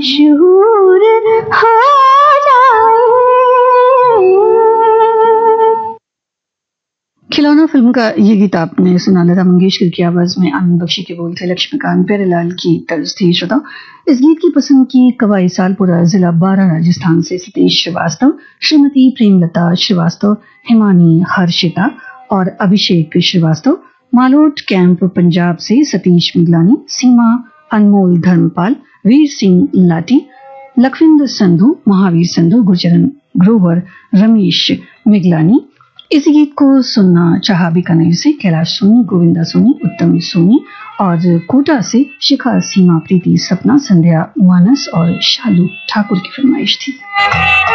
मशहूर हो जाए। खिलौना फिल्म का ये गीत आपने सुना, लता मंगेशकर की आवाज में, आनंद बख्शी के बोल थे, लक्ष्मीकांत प्यारेलाल की तर्ज थी। श्रोता, इस गीत की पसंद की कवाई सालपुरा, जिला बारा, राजस्थान से सतीश श्रीवास्तव, श्रीमती प्रेमलता श्रीवास्तव, हिमानी हर्षिता और अभिषेक श्रीवास्तव, मालोट कैंप पंजाब से सतीश मिगलानी, सीमा, अनमोल धर्मपाल, वीर सिंह लाटी, लखविंदर संधू, महावीर संधू, गुरचरण ग्रोवर, रमेश मिगलानी। इस गीत को सुनना चाहा बीकानेर से कैलाश सोनी, गोविंदा सोनी, उत्तम सोनी और कोटा से शिखा, सीमा, प्रीति, सपना, संध्या, मानस और शालू ठाकुर की फरमाइश थी।